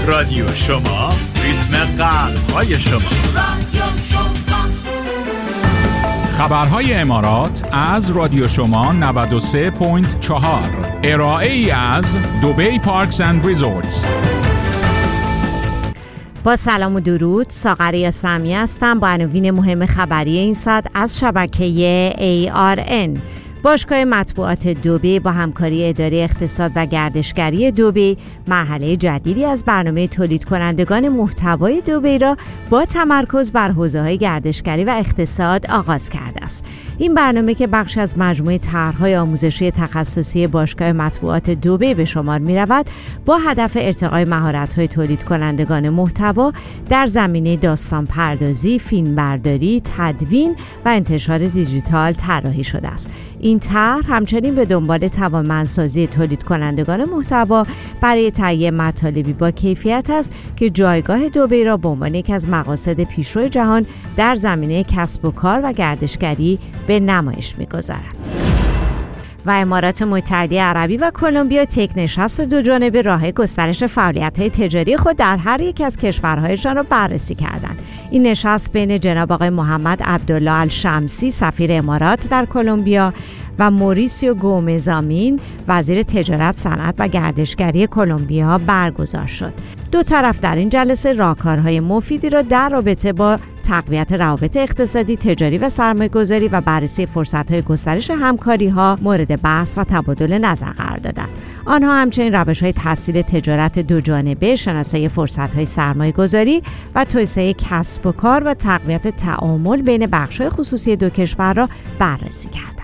رادیو شما، ریتم قلب‌های شما. خبرهای امارات از رادیو شما 93.4. ارائه ای از دبی پارکس اند ریزورتس. با سلام و درود، ساغر سامی هستم با عناوین مهم خبری این ساعت از شبکه ARN. باشگاه مطبوعات دبی با همکاری اداره اقتصاد و گردشگری دبی مرحله جدیدی از برنامه تولید کنندگان محتوای دبی را با تمرکز بر حوزه‌های گردشگری و اقتصاد آغاز کرده است. این برنامه که بخش از مجموعه طرح‌های آموزشی تخصصی باشگاه مطبوعات دبی به شمار می‌رود، با هدف ارتقای مهارت‌های تولید کنندگان محتوا در زمینه داستان پردازی، فیلمبرداری، تدوین و انتشار دیجیتال طراحی شده است. این طرح همچنین به دنبال توانمندسازی تولید کنندگان محتوا برای تهیه مطالبی با کیفیت است که جایگاه دبی را به عنوان یکی از مقاصد پیشرو جهان در زمینه کسب و کار و گردشگری به نمایش می‌گذارد. و امارات متحده عربی و کلمبیا تک نشست دو جانبه راه گسترش فعالیت‌های تجاری خود در هر یک از کشورهایشان را بررسی کردند. این نشست بین جناب آقای محمد عبدالله الشمسی سفیر امارات در کلمبیا و موریسیو گومزامین وزیر تجارت، صنعت و گردشگری کلمبیا برگزار شد. دو طرف در این جلسه راهکارهای مفیدی را در رابطه با تقویت روابط اقتصادی، تجاری و سرمایه‌گذاری و بررسی فرصت‌های گسترش همکاری‌ها مورد بحث و تبادل نظر قرار دادند. آنها همچنین روش‌های تسهیل تجارت دو جانبه، شناسایی فرصت‌های سرمایه‌گذاری و توسعه کسب و کار و تقویت تعامل بین بخش‌های خصوصی دو کشور را بررسی کردند.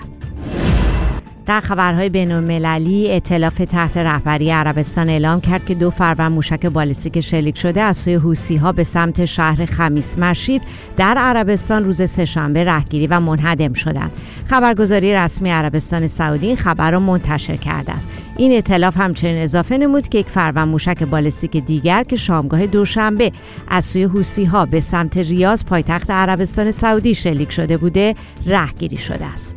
در خبرهای بین‌المللی، ائتلاف تحت رهبری عربستان اعلام کرد که 2 فروند موشک بالستیک شلیک شده از سوی حوثی‌ها به سمت شهر خمیس مشید در عربستان روز سه‌شنبه رهگیری و منهدم شدند. خبرگزاری رسمی عربستان سعودی این خبر را منتشر کرده است. این ائتلاف همچنین اضافه نمود که 1 فروند موشک بالستیک دیگر که شامگاه دوشنبه از سوی حوثی‌ها به سمت ریاض پایتخت عربستان سعودی شلیک شده بوده رهگیری شده است.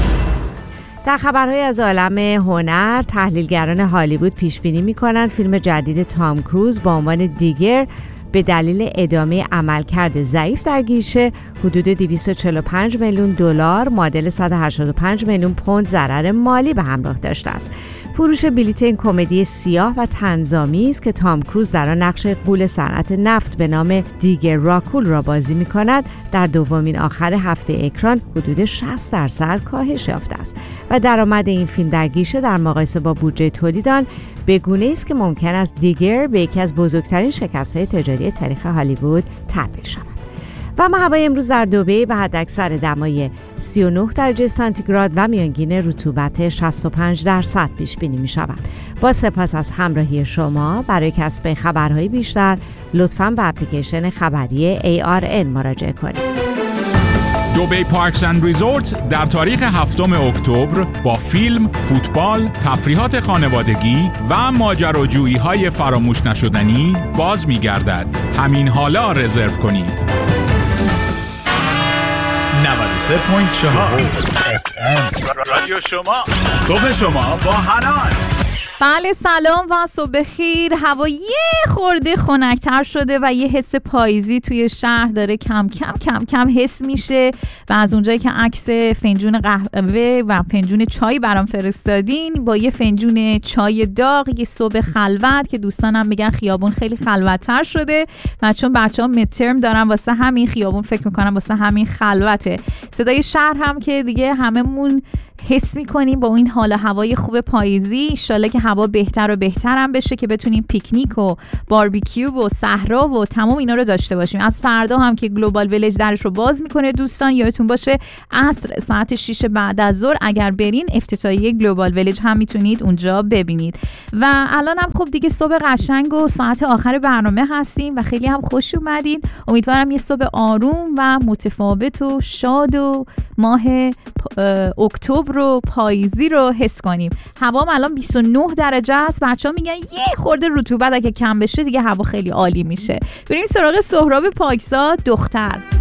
در خبرهای از عالم هنر، تحلیلگران هالیوود پیش بینی می‌کنند فیلم جدید تام کروز با عنوان دیگر به دلیل ادامه عملکرد ضعیف در گیشه حدود 245 میلیون دلار معادل 185 میلیون پوند ضرر مالی به همراه داشته است. فروش بلیط این کمدی سیاه و طنزآمیز که تام کروز در آن نقش غول صنعت نفت به نام دیگر راکول را بازی می‌کند در دومین آخر هفته اکران حدود 60% کاهش یافته است و درآمد این فیلم در گیشه در مقایسه با بودجه تولید آن به گونه‌ای است که ممکن است دیگر به یکی از بزرگترین شکست‌های تجاری تاریخ هالیوود تبدیل شود. و هوای امروز در دبی به حداکثر دمای 39 درجه سانتیگراد و میانگین رطوبت 65% پیش بینی می شود. با سپاس از همراهی شما. برای کسب خبرهای بیشتر لطفاً به اپلیکیشن خبری ARN مراجعه کنید. دبی پارکس اند ریزورتس در تاریخ 7 اکتبر با فیلم، فوتبال، تفریحات خانوادگی و ماجراجویی‌های فراموش نشدنی باز می‌گردد. همین حالا رزرو کنید. 93.4 رادیو شما، صبح شما با حنان. بله، سلام و صبح خیر. هوا یه خورده خنک‌تر شده و یه حس پاییزی توی شهر داره کم کم حس میشه و از اونجایی که عکس فنجون قهوه و فنجون چای برام فرستادین با یه فنجون چای داغ، یه صبح خلوت که دوستانم میگن خیابون خیلی خلوت‌تر شده و چون بچه‌ها مترم دارن واسه همین خیابون فکر میکنم واسه همین خلوته. صدای شهر هم که دیگه هممون حس میکنیم با این حال هوای خوب پاییزی. انشالله که هوا بهتر و بهتر هم بشه که بتونیم پیکنیک و باربیکیو و صحرا و تمام اینا رو داشته باشیم. از فردا هم که گلوبال ویلج درش رو باز میکنه دوستان، یادتون باشه عصر ساعت 6 بعد از ظهر اگر برین افتتاحیه گلوبال ویلج هم میتونید اونجا ببینید. و الان هم خب دیگه صبح قشنگ و ساعت آخر برنامه هستیم و خیلی هم خوش اومدین. امیدوارم یه صبح آروم و متفاوت و شاد و ماه اکتبر رو پاییزی رو حس کنیم. هوا الان 29 درجه است. بچه‌ها میگن یه خورده رطوبت اگه کم بشه دیگه هوا خیلی عالی میشه. بریم سراغ سهراب پاکزاد دختر.